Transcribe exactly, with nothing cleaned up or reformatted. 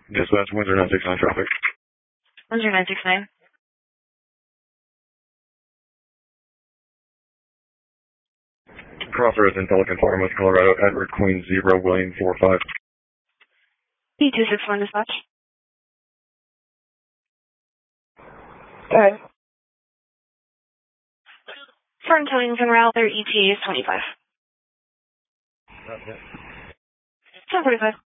Dispatch, Windsor nine six nine traffic. Windsor nine six nine. Crossroads in Pelican, West Colorado, Edward Queen zero, William four five. E two six one dispatch. Go ahead. Front Towington route, their E T A is twenty-five. That's it. ten forty-five.